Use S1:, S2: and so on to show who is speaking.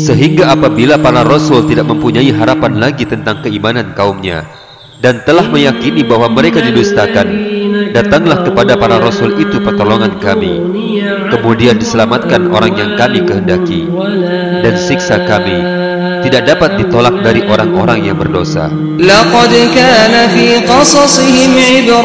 S1: Sehingga apabila para rasul tidak mempunyai harapan lagi tentang keimanan kaumnya dan telah meyakini bahwa mereka didustakan, datanglah kepada para rasul itu pertolongan kami. Kemudian diselamatkan orang yang kami kehendaki, dan siksa kami tidak dapat ditolak dari orang-orang yang berdosa.